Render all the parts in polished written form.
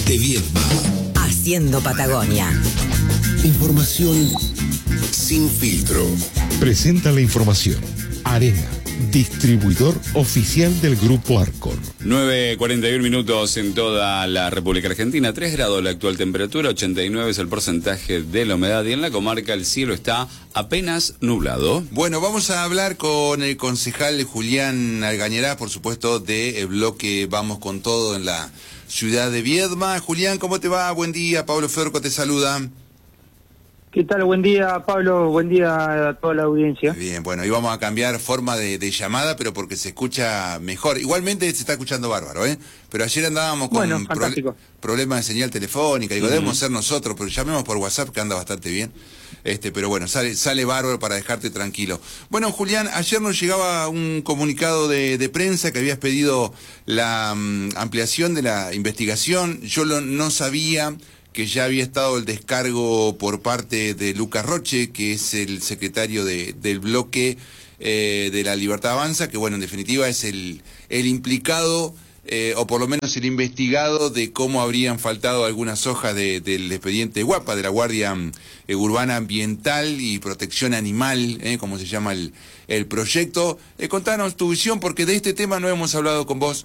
de Viedma. Haciendo Patagonia. Información sin filtro. Presenta la información Arena, distribuidor oficial del Grupo Arcor. 9:41 minutos en toda la República Argentina, 3 grados la actual temperatura, 89 es el porcentaje de la humedad y en la comarca el cielo está apenas nublado. Bueno, vamos a hablar con el concejal Julián Algañarás, por supuesto, del bloque Vamos con Todo en la ciudad de Viedma. Julián, ¿cómo te va? Buen día, Pablo Ferco te saluda. ¿Qué tal? Buen día, Pablo. Buen día a toda la audiencia. Bien, bueno, y vamos a cambiar forma de llamada, pero porque se escucha mejor. Igualmente se está escuchando bárbaro, ¿eh? Pero ayer andábamos con problemas de señal telefónica. Digo, debemos ser nosotros, pero llamemos por WhatsApp, que anda bastante bien. Pero bueno, sale bárbaro para dejarte tranquilo. Bueno, Julián, ayer nos llegaba un comunicado de prensa que habías pedido la ampliación de la investigación. Yo no sabía que ya había estado el descargo por parte de Lucas Roche, que es el secretario del bloque de la Libertad Avanza, que bueno, en definitiva es el implicado, o por lo menos el investigado de cómo habrían faltado algunas hojas del expediente Guapa, de la Guardia Urbana Ambiental y Protección Animal, como se llama el proyecto. Contanos tu visión, porque de este tema no hemos hablado con vos.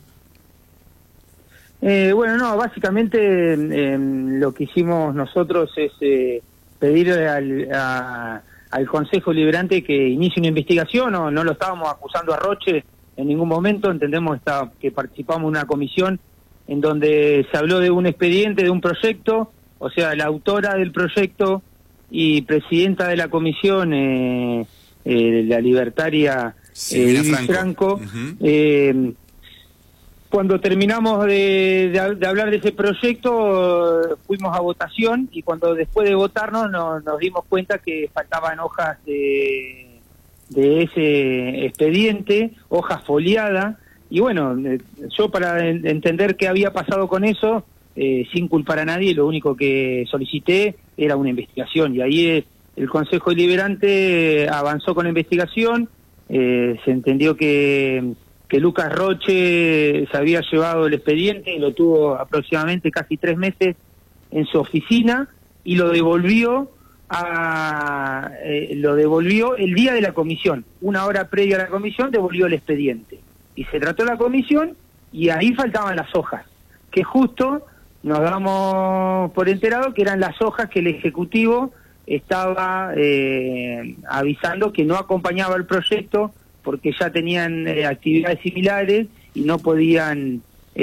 Bueno, no, básicamente lo que hicimos nosotros es pedirle al Consejo Deliberante que inicie una investigación. No lo estábamos acusando a Roche en ningún momento. Entendemos que participamos en una comisión en donde se habló de un expediente, de un proyecto, o sea, la autora del proyecto y presidenta de la comisión, la libertaria Silvina Franco. Cuando terminamos de hablar de ese proyecto, fuimos a votación y cuando después de votarnos nos dimos cuenta que faltaban hojas de ese expediente, hojas foliadas, y bueno, yo para entender qué había pasado con eso, sin culpar a nadie, lo único que solicité era una investigación, y ahí el Consejo Deliberante avanzó con la investigación. Se entendió que Lucas Roche se había llevado el expediente y lo tuvo aproximadamente casi 3 meses en su oficina y lo devolvió el día de la comisión, 1 hora previa a la comisión devolvió el expediente y se trató la comisión y ahí faltaban las hojas, que justo nos damos por enterado que eran las hojas que el Ejecutivo estaba avisando que no acompañaba el proyecto porque ya tenían actividades similares y no podían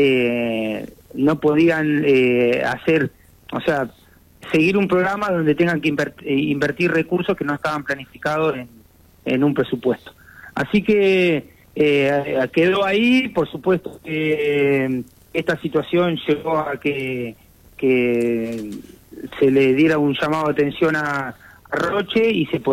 hacer, o sea, seguir un programa donde tengan que invertir recursos que no estaban planificados en un presupuesto. Así que quedó ahí. Por supuesto que esta situación llevó a que se le diera un llamado de atención a Roche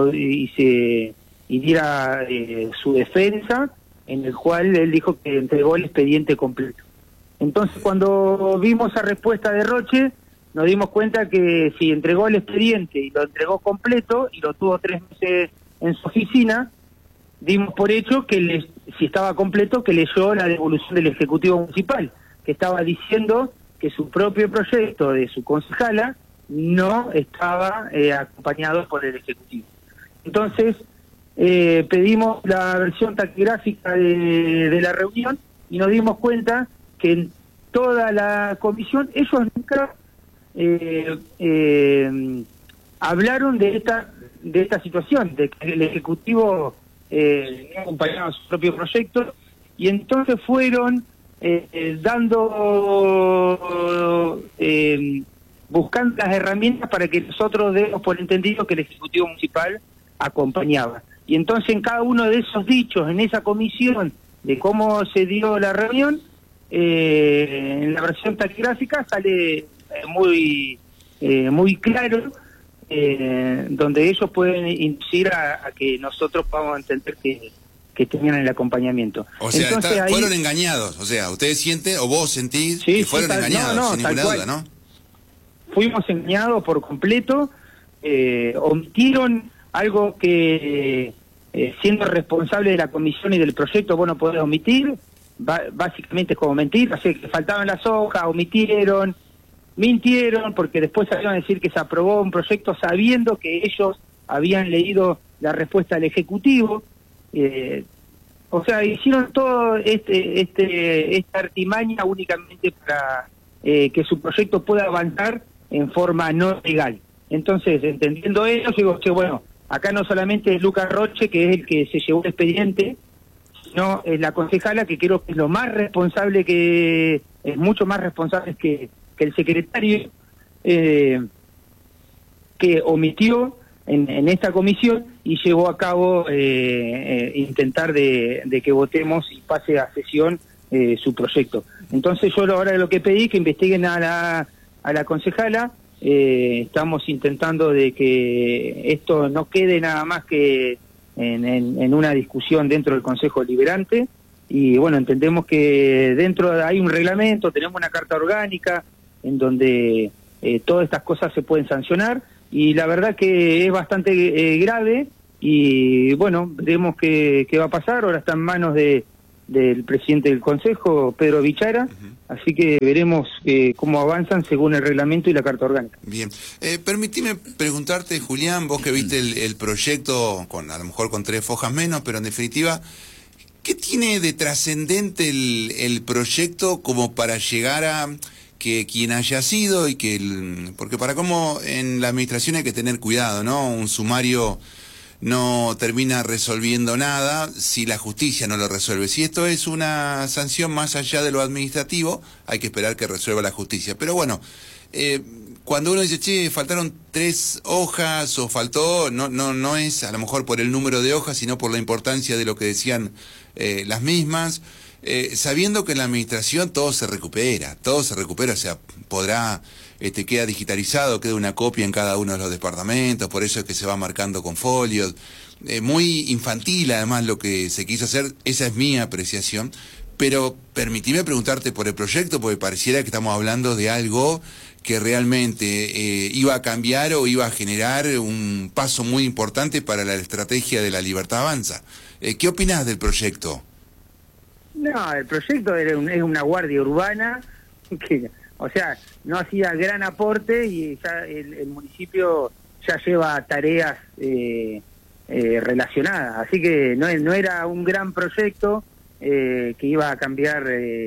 y diera su defensa, en el cual él dijo que entregó el expediente completo. Entonces, cuando vimos esa respuesta de Roche, nos dimos cuenta que si entregó el expediente y lo entregó completo y lo tuvo 3 meses en su oficina, dimos por hecho que si estaba completo, que leyó la devolución del Ejecutivo Municipal, que estaba diciendo que su propio proyecto de su concejala no estaba acompañado por el Ejecutivo. Entonces, pedimos la versión taquigráfica de la reunión y nos dimos cuenta que en toda la comisión ellos nunca hablaron de esta situación, de que el Ejecutivo no acompañaba su propio proyecto, y entonces fueron buscando las herramientas para que nosotros demos por entendido que el Ejecutivo Municipal acompañaba. Y entonces en cada uno de esos dichos, en esa comisión, de cómo se dio la reunión, en la versión taquigráfica sale muy claro, donde ellos pueden inducir a que nosotros podamos entender que tenían el acompañamiento. O sea, entonces, fueron engañados. O sea, ustedes sienten, o vos sentís, que fueron engañados, sin ninguna duda, ¿no? Fuimos engañados por completo, omitieron algo que, siendo responsable de la comisión y del proyecto, vos no podés omitir. Básicamente es como mentir, o sea, que faltaban las hojas, omitieron. mintieron porque después salieron a decir que se aprobó un proyecto sabiendo que ellos habían leído la respuesta del Ejecutivo. O sea, hicieron todo esta artimaña únicamente para que su proyecto pueda avanzar en forma no legal. Entonces, entendiendo eso, digo, che, bueno, acá no solamente es Lucas Roche, que es el que se llevó el expediente, sino es la concejala, que creo que es lo más responsable, que es mucho más responsable que el secretario, que omitió en esta comisión y llevó a cabo intentar de que votemos y pase a sesión su proyecto. Entonces yo ahora lo que pedí que investiguen a la concejala. Estamos intentando de que esto no quede nada más que en una discusión dentro del Consejo Deliberante, y bueno, entendemos que dentro hay un reglamento, tenemos una carta orgánica en donde todas estas cosas se pueden sancionar, y la verdad que es bastante grave, y bueno, veremos qué va a pasar. Ahora está en manos del presidente del Consejo, Pedro Vichara, así que veremos cómo avanzan según el reglamento y la carta orgánica. Bien, permitime preguntarte, Julián, vos que viste el proyecto, a lo mejor con 3 fojas menos, pero en definitiva, ¿qué tiene de trascendente el proyecto como para llegar a que quien haya sido y porque para cómo en la administración hay que tener cuidado, ¿no? Un sumario no termina resolviendo nada si la justicia no lo resuelve. Si esto es una sanción más allá de lo administrativo, hay que esperar que resuelva la justicia. Pero bueno, cuando uno dice, che, faltaron 3 hojas o faltó, no es a lo mejor por el número de hojas, sino por la importancia de lo que decían las mismas, sabiendo que en la administración todo se recupera, o sea, podrá... queda digitalizado, queda una copia en cada uno de los departamentos, por eso es que se va marcando con folios. Muy infantil además lo que se quiso hacer, esa es mi apreciación, pero permitime preguntarte por el proyecto, porque pareciera que estamos hablando de algo que realmente iba a cambiar o iba a generar un paso muy importante para la estrategia de La Libertad Avanza. ¿Qué opinás del proyecto? No, el proyecto es una guardia urbana que... O sea, no hacía gran aporte, y ya el municipio ya lleva tareas relacionadas. Así que no era un gran proyecto que iba a cambiar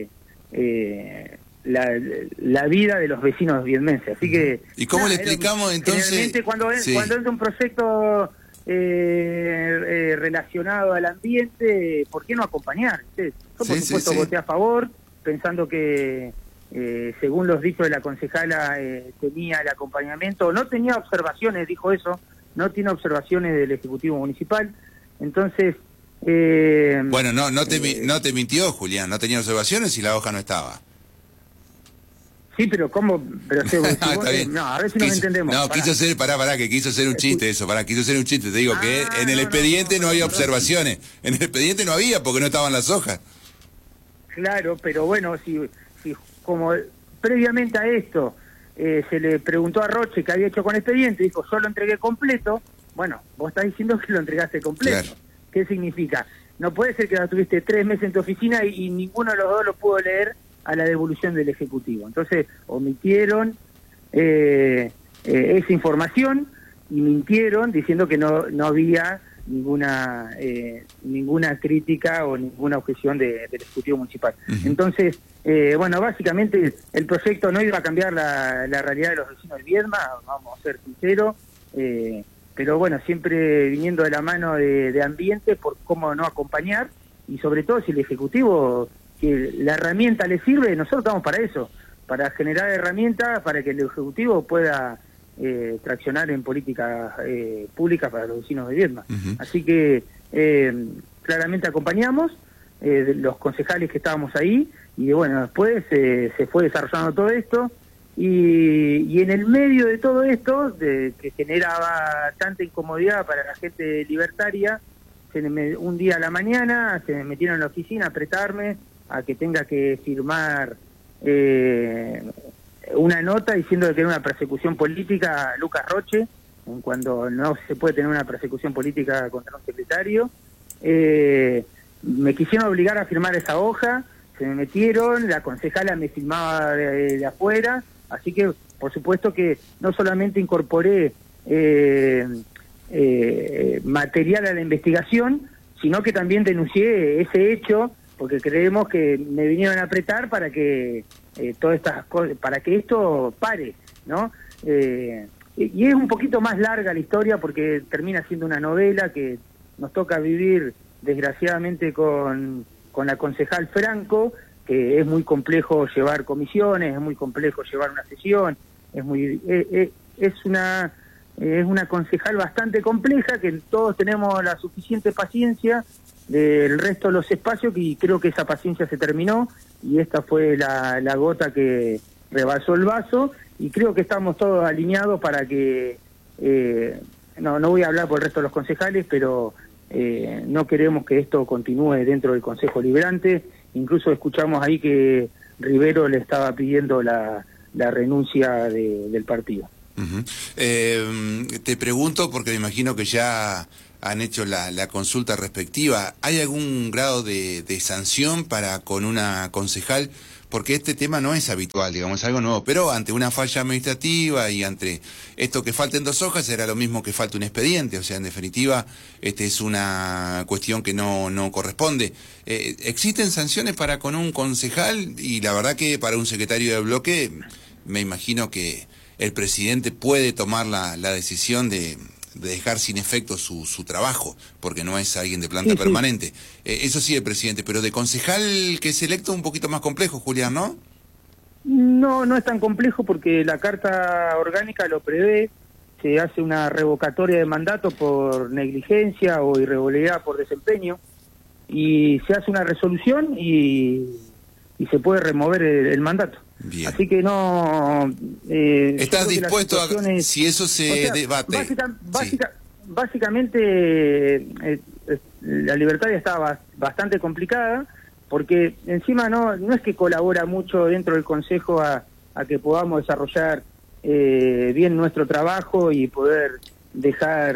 la vida de los vecinos viedmenses. Así que... ¿Y cómo le explicamos entonces? Generalmente cuando entra un proyecto relacionado al ambiente, ¿por qué no acompañar? Yo por supuesto voté a favor, pensando que... según los dichos de la concejala, tenía el acompañamiento, no tenía observaciones, dijo eso, no tiene observaciones del Ejecutivo Municipal. Entonces... bueno, no te mintió, Julián, no tenía observaciones y la hoja no estaba. Sí, pero ¿cómo? Pero no, a ver si nos entendemos. No, quiso hacer, que quiso hacer un chiste eso, quiso hacer un chiste, te digo que en el expediente no había observaciones, en el expediente no había porque no estaban las hojas. Claro, pero bueno, si como previamente a esto se le preguntó a Roche qué había hecho con el expediente, dijo, yo lo entregué completo. Bueno, vos estás diciendo que lo entregaste completo. Claro. ¿Qué significa? No puede ser que la tuviste 3 meses en tu oficina y ninguno de los dos lo pudo leer a la devolución del Ejecutivo. Entonces, omitieron esa información y mintieron diciendo que no había ninguna crítica o ninguna objeción del Ejecutivo Municipal. Entonces, bueno, básicamente el proyecto no iba a cambiar la realidad de los vecinos de Viedma, vamos a ser sinceros, pero bueno, siempre viniendo de la mano de ambiente, por cómo no acompañar, y sobre todo si el Ejecutivo, que la herramienta le sirve, nosotros estamos para eso, para generar herramientas para que el Ejecutivo pueda traccionar en políticas públicas para los vecinos de Viedma. Así que claramente acompañamos los concejales que estábamos ahí, y bueno, después se fue desarrollando todo esto, y en el medio de todo esto, que generaba tanta incomodidad para la gente libertaria, un día a la mañana se me metieron en la oficina a apretarme a que tenga que firmar una nota diciendo que era una persecución política a Lucas Roche, cuando no se puede tener una persecución política contra un secretario. Me quisieron obligar a firmar esa hoja, se me metieron, la concejala me filmaba de afuera, Así que, por supuesto que no solamente incorporé material a la investigación, sino que también denuncié ese hecho, porque creemos que me vinieron a apretar para que todas estas cosas, para que esto pare, ¿no? Y es un poquito más larga la historia porque termina siendo una novela que nos toca vivir desgraciadamente con la concejal Franco, que es muy complejo llevar comisiones, es muy complejo llevar una sesión, es una concejal bastante compleja, que todos tenemos la suficiente paciencia del resto de los espacios, y creo que esa paciencia se terminó, y esta fue la gota que rebasó el vaso, y creo que estamos todos alineados para que, no voy a hablar por el resto de los concejales, pero no queremos que esto continúe dentro del Consejo Liberante. Incluso escuchamos ahí que Rivero le estaba pidiendo la renuncia del partido. Te pregunto, porque me imagino que ya han hecho la consulta respectiva, ¿hay algún grado de sanción para con una concejal? Porque este tema no es habitual, digamos, es algo nuevo, pero ante una falla administrativa y ante esto que falten 2 hojas será lo mismo que falte un expediente, o sea, en definitiva, es una cuestión que no corresponde. ¿Existen sanciones para con un concejal? Y la verdad que para un secretario de bloque, me imagino que el presidente puede tomar la decisión de dejar sin efecto su trabajo, porque no es alguien de planta permanente. Eso sí, el presidente, pero de concejal que es electo un poquito más complejo, Julián, ¿no? No es tan complejo porque la Carta Orgánica lo prevé, se hace una revocatoria de mandato por negligencia o irregularidad por desempeño, y se hace una resolución y se puede remover el mandato. Bien. Así que no... ¿Estás dispuesto a... si eso se debate? Básicamente, la Libertaria está bastante complicada, porque encima no es que colabora mucho dentro del Consejo a que podamos desarrollar bien nuestro trabajo y poder dejar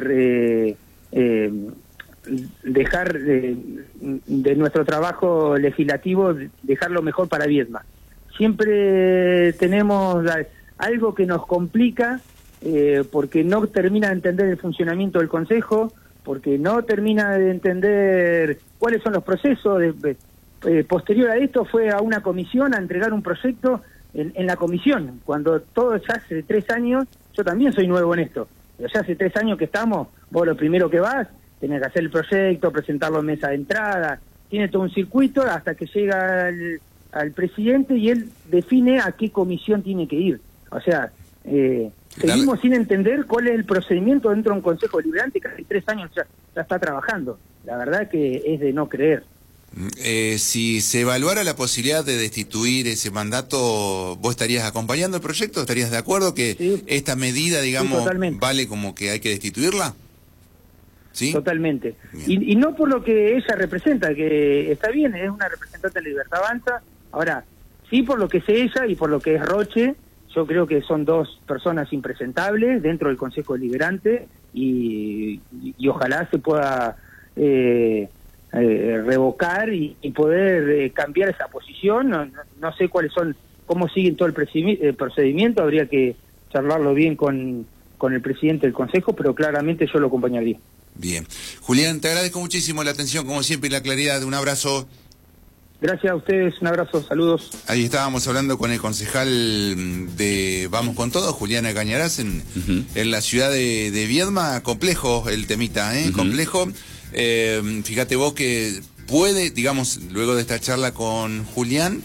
de nuestro trabajo legislativo, dejarlo mejor para Viedma. Siempre tenemos algo que nos complica, porque no termina de entender el funcionamiento del Consejo, porque no termina de entender cuáles son los procesos. Posterior a esto fue a una comisión a entregar un proyecto en la comisión, cuando todo ya hace 3 años, yo también soy nuevo en esto, pero ya hace 3 años que estamos, vos lo primero que vas, tenés que hacer el proyecto, presentarlo en mesa de entrada, tiene todo un circuito hasta que llega al presidente y él define a qué comisión tiene que ir. O sea, seguimos sin entender cuál es el procedimiento dentro de un Consejo Liberante que hace 3 años ya está trabajando. La verdad que es de no creer. Si se evaluara la posibilidad de destituir ese mandato, ¿vos estarías acompañando el proyecto? ¿Estarías de acuerdo que esta medida, digamos, vale como que hay que destituirla? ¿Sí? Totalmente. Y no por lo que ella representa, que está bien, es una representante de Libertad Avanza. Ahora, sí por lo que es ella y por lo que es Roche, yo creo que son 2 personas impresentables dentro del Consejo Deliberante y ojalá se pueda revocar y poder cambiar esa posición. No sé cómo siguen todo el procedimiento, habría que charlarlo bien con el presidente del Consejo, pero claramente yo lo acompañaría. Bien. Julián, te agradezco muchísimo la atención, como siempre, y la claridad. Un abrazo. Gracias a ustedes, un abrazo, saludos. Ahí estábamos hablando con el concejal de Vamos con Todo, Julián Cañarás, en la ciudad de Viedma. Complejo el temita, complejo. Fíjate vos que puede, digamos, luego de esta charla con Julián,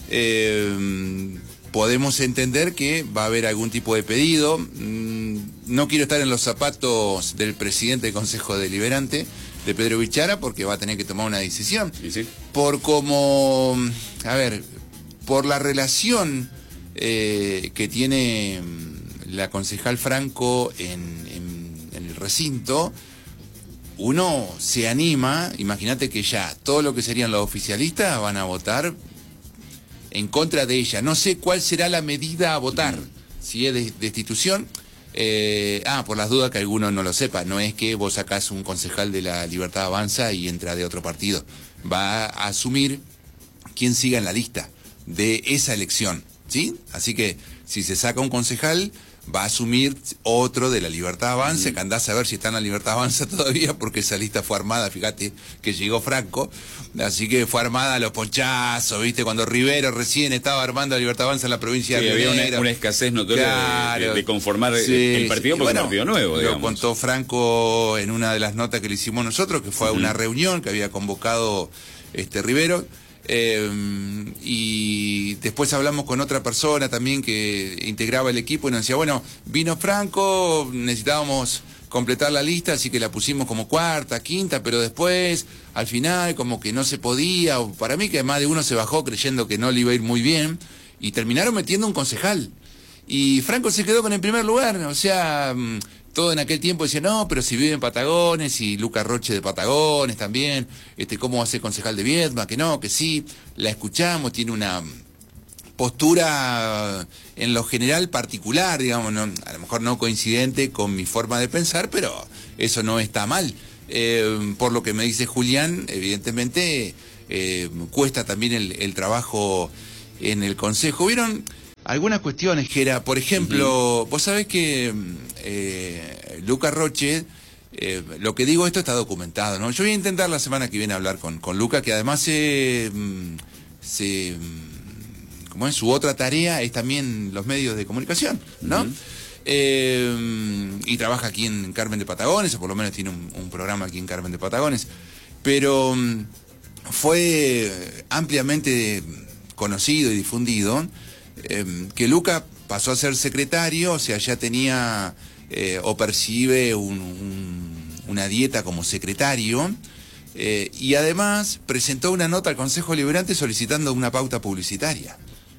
podemos entender que va a haber algún tipo de pedido. No quiero estar en los zapatos del presidente del Consejo Deliberante, de Pedro Bichara, porque va a tener que tomar una decisión. ¿Sí? Por la relación que tiene la concejal Franco en el recinto, uno se anima. Imagínate que ya todo lo que serían los oficialistas van a votar en contra de ella. No sé cuál será la medida a votar, si es de destitución. Por las dudas que alguno no lo sepa, no es que vos sacás un concejal de la Libertad Avanza y entra de otro partido. Va a asumir quién siga en la lista de esa elección, ¿sí? Así que si se saca un concejal, va a asumir otro de la Libertad Avanza, que andás a ver si está en la Libertad Avanza todavía, porque esa lista fue armada, fíjate que llegó Franco, así que fue armada a los ponchazos, ¿viste? Cuando Rivero recién estaba armando la Libertad Avanza en la provincia de Había Rivera. una escasez notoria claro, de conformar el partido por un partido nuevo, digamos. Lo contó Franco en una de las notas que le hicimos nosotros, que fue a una reunión que había convocado Rivero. Y después hablamos con otra persona también que integraba el equipo y nos decía, bueno, vino Franco, necesitábamos completar la lista, así que la pusimos como cuarta, quinta, pero después, al final, como que no se podía, o para mí que más de uno se bajó creyendo que no le iba a ir muy bien, y terminaron metiendo un concejal. Y Franco se quedó con el primer lugar, o sea, todo en aquel tiempo decía, no, pero si vive en Patagones, y Lucas Roche de Patagones también, ¿cómo va a ser concejal de Viedma? Que no, que sí, la escuchamos, tiene una postura en lo general particular, digamos, no, a lo mejor no coincidente con mi forma de pensar, pero eso no está mal. Por lo que me dice Julián, evidentemente cuesta también el trabajo en el Consejo. ¿Vieron? Algunas cuestiones que era, por ejemplo, vos sabés que Lucas Roche, lo que digo esto está documentado, ¿no? Yo voy a intentar la semana que viene hablar con Lucas, que además como es su otra tarea, es también los medios de comunicación, ¿no? Y trabaja aquí en Carmen de Patagones, o por lo menos tiene un programa aquí en Carmen de Patagones, pero fue ampliamente conocido y difundido que Lucas pasó a ser secretario, o sea, ya tenía o percibe una dieta como secretario, y además presentó una nota al Consejo Deliberante solicitando una pauta publicitaria.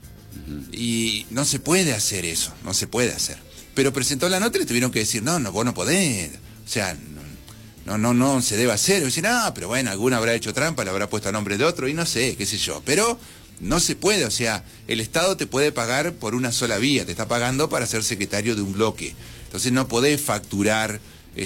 Y no se puede hacer eso, no se puede hacer. Pero presentó la nota y le tuvieron que decir, no, vos no podés, o sea, no se debe hacer. Y decir, pero bueno, alguno habrá hecho trampa, le habrá puesto a nombre de otro, y no sé, qué sé yo, pero no se puede, o sea, el Estado te puede pagar por una sola vía, te está pagando para ser secretario de un bloque. Entonces no podés facturar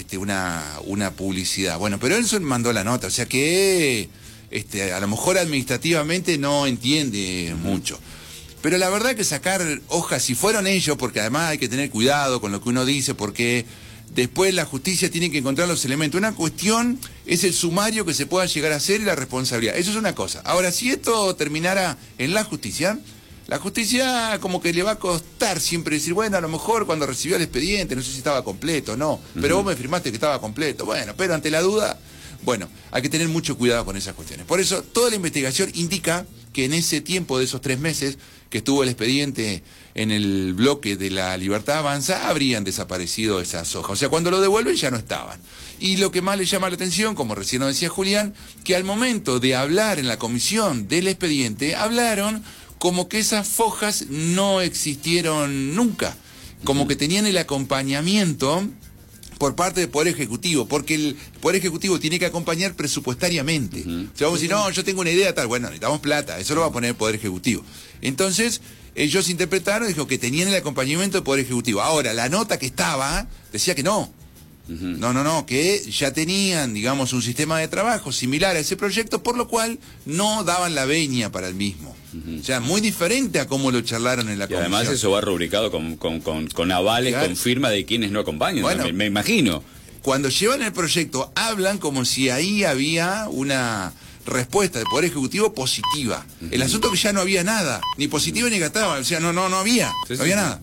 una publicidad. Bueno, pero él mandó la nota, o sea que a lo mejor administrativamente no entiende mucho. Pero la verdad que sacar hojas, si fueron ellos, porque además hay que tener cuidado con lo que uno dice, porque después la justicia tiene que encontrar los elementos. Una cuestión es el sumario que se pueda llegar a hacer y la responsabilidad. Eso es una cosa. Ahora, si esto terminara en la justicia como que le va a costar siempre decir, bueno, a lo mejor cuando recibió el expediente, no sé si estaba completo o no, pero vos me firmaste que estaba completo. Bueno, pero ante la duda, bueno, hay que tener mucho cuidado con esas cuestiones. Por eso, toda la investigación indica que en ese tiempo de esos 3 meses que estuvo el expediente en el bloque de la Libertad Avanza, habrían desaparecido esas hojas. O sea, cuando lo devuelven ya no estaban. Y lo que más le llama la atención, como recién nos decía Julián, que al momento de hablar en la comisión del expediente, hablaron como que esas hojas no existieron nunca, como que tenían el acompañamiento por parte del Poder Ejecutivo, porque el Poder Ejecutivo tiene que acompañar presupuestariamente. O sea, vamos a decir, no, yo tengo una idea tal, bueno, necesitamos plata, eso lo va a poner el Poder Ejecutivo. Entonces, ellos interpretaron, dijo que tenían el acompañamiento del Poder Ejecutivo. Ahora, la nota que estaba decía que no. No, que ya tenían, digamos, un sistema de trabajo similar a ese proyecto, por lo cual no daban la venia para el mismo. O sea, muy diferente a cómo lo charlaron en la comisión. Y además eso va rubricado con avales, claro, con firma de quienes no acompañan, bueno, me imagino. Cuando llevan el proyecto, hablan como si ahí había una respuesta del Poder Ejecutivo positiva. El asunto es que ya no había nada, ni positiva ni negativa, o sea, no había, no había nada.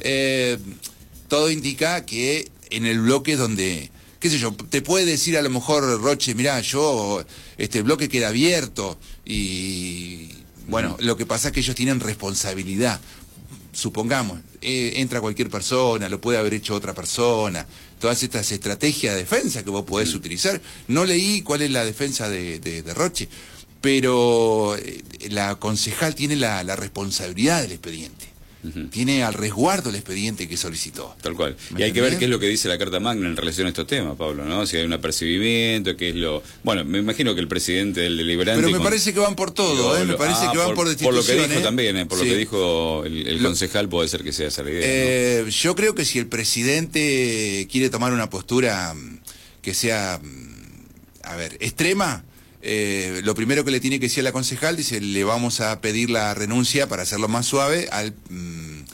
Todo indica que en el bloque donde, qué sé yo, te puede decir a lo mejor Roche, mirá, el bloque queda abierto y bueno, lo que pasa es que ellos tienen responsabilidad. Supongamos, entra cualquier persona, lo puede haber hecho otra persona, todas estas estrategias de defensa que vos podés utilizar. No leí cuál es la defensa de Roche, pero la concejal tiene la responsabilidad del expediente. Tiene al resguardo el expediente que solicitó. Tal cual. Y hay que ver qué es lo que dice la Carta Magna en relación a estos temas, Pablo, ¿no? Si hay un apercibimiento, qué es lo... Bueno, me imagino que el presidente del deliberante... Pero me parece que van por todo, me parece que van por destitución. Por lo que dijo también, por lo que dijo el concejal, puede ser que sea esa la idea, ¿no? Yo creo que si el presidente quiere tomar una postura que sea, extrema... lo primero que le tiene que decir a la concejal, dice, le vamos a pedir la renuncia para hacerlo más suave al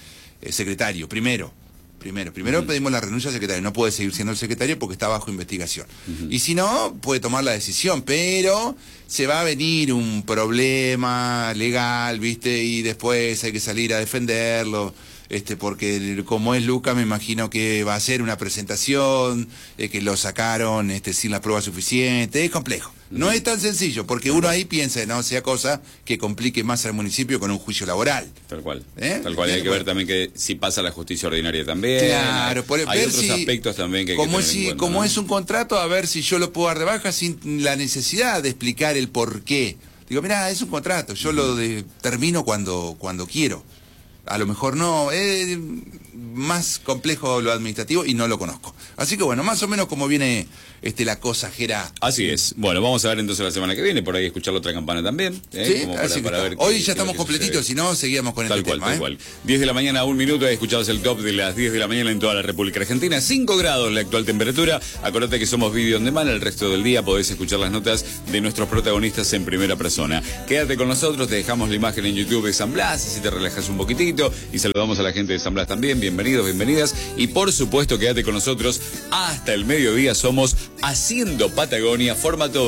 secretario, primero pedimos la renuncia al secretario, no puede seguir siendo el secretario porque está bajo investigación. Y si no, puede tomar la decisión, pero se va a venir un problema legal, ¿viste? Y después hay que salir a defenderlo, porque como es Luca, me imagino que va a ser una presentación, que lo sacaron sin la prueba suficiente, es complejo. No es tan sencillo, porque uno ahí piensa, no sea cosa que complique más al municipio con un juicio laboral. Tal cual. Tal cual. Hay que ver también que si pasa la justicia ordinaria también. Claro, hay otros aspectos también que hay que tener en cuenta, como es un contrato, a ver si yo lo puedo dar de baja sin la necesidad de explicar el por qué. Digo, mirá, es un contrato, yo lo termino cuando quiero. A lo mejor no, es más complejo lo administrativo y no lo conozco. Así que bueno, más o menos como viene la cosa, Jera. Así es. Bueno, vamos a ver entonces la semana que viene, por ahí escuchar la otra campana también. Sí, como para ver hoy ya estamos completitos, si no, seguíamos con el tema. Tal cual. 10 de la mañana, 1 minuto, escuchamos el top de las 10 de la mañana en toda la República Argentina. 5 grados la actual temperatura. Acordate que somos video on demand, el resto del día podés escuchar las notas de nuestros protagonistas en primera persona. Quédate con nosotros, te dejamos la imagen en YouTube de San Blas, así te relajas un poquitito, y saludamos a la gente de San Blas también. Bienvenidos, bienvenidas, y por supuesto quédate con nosotros hasta el mediodía. Somos Haciendo Patagonia, formato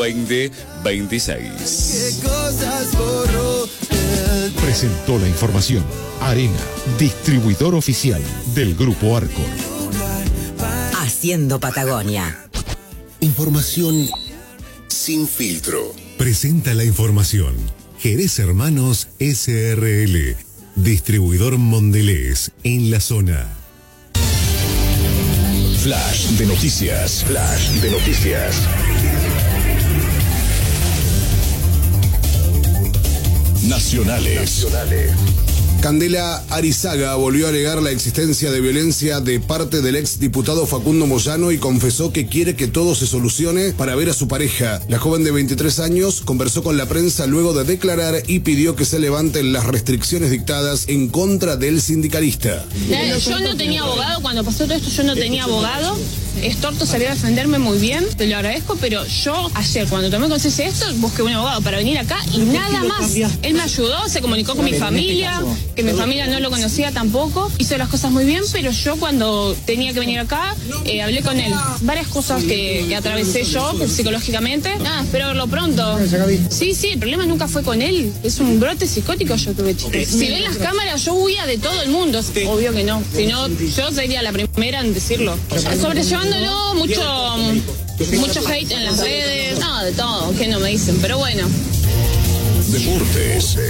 2026. Presentó la información Arena, distribuidor oficial del Grupo Arcor. Haciendo Patagonia. Información sin filtro. Presenta la información Jerez Hermanos SRL, distribuidor Mondelez en la zona. Flash de noticias. Flash de noticias. Nacionales. Candela Arizaga volvió a alegar la existencia de violencia de parte del ex diputado Facundo Moyano y confesó que quiere que todo se solucione para ver a su pareja. La joven de 23 años conversó con la prensa luego de declarar y pidió que se levanten las restricciones dictadas en contra del sindicalista. Yo no tenía abogado, cuando pasó todo esto yo no tenía abogado. Estorto salió a defenderme muy bien, te lo agradezco, pero yo ayer cuando tomé conciencia de esto busqué un abogado para venir acá y nada más. Él me ayudó, se comunicó con mi familia, que mi familia no lo conocía tampoco, hizo las cosas muy bien, pero yo cuando tenía que venir acá hablé con él. Varias cosas que atravesé yo psicológicamente. Nada, espero verlo pronto. Sí, el problema nunca fue con él, es un brote psicótico yo tuve. Si ven las cámaras yo huía de todo el mundo, obvio que no, si no yo sería la primera en decirlo. Sobrellevándolo, mucho hate en las redes, no, de todo, que no me dicen, pero bueno. Deportes.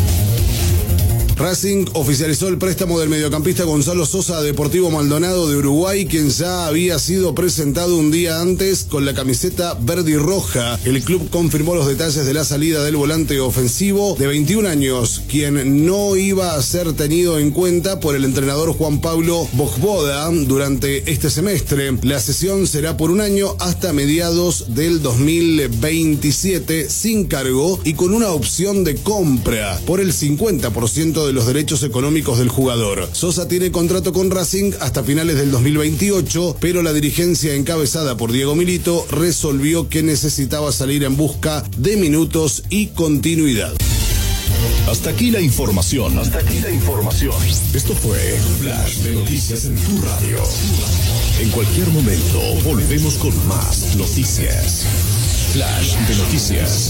Racing oficializó el préstamo del mediocampista Gonzalo Sosa a Deportivo Maldonado de Uruguay, quien ya había sido presentado un día antes con la camiseta verde y roja. El club confirmó los detalles de la salida del volante ofensivo de 21 años, quien no iba a ser tenido en cuenta por el entrenador Juan Pablo Bojboda durante este semestre. La cesión será por un año hasta mediados del 2027, sin cargo y con una opción de compra por el 50% de los derechos económicos del jugador. Sosa tiene contrato con Racing hasta finales del 2028, pero la dirigencia encabezada por Diego Milito resolvió que necesitaba salir en busca de minutos y continuidad. Hasta aquí la información. Esto fue Flash de Noticias en tu radio. En cualquier momento volvemos con más noticias. Flash de Noticias.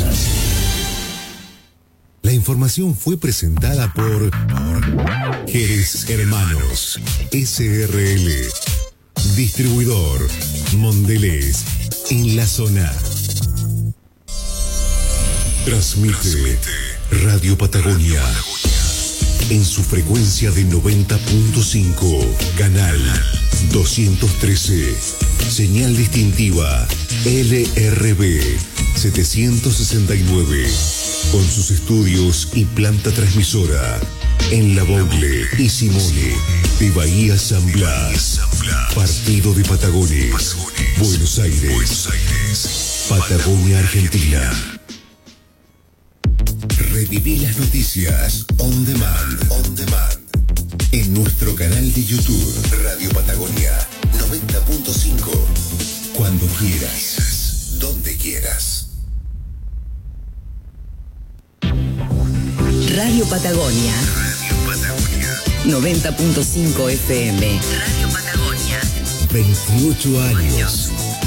La información fue presentada por Jerez Hermanos SRL, distribuidor Mondelez en la zona. Transmite Radio Patagonia en su frecuencia de 90.5, canal 213, señal distintiva LRB 769, con sus estudios y planta transmisora en La Bogle y Simone de Bahía San Blas, Partido de Patagones, Buenos Aires, Patagonia, Argentina. Reviví las noticias on demand. En nuestro canal de YouTube, Radio Patagonia 90.5. Cuando quieras, donde quieras. Radio Patagonia. 90.5 FM. Radio Patagonia. 28 años.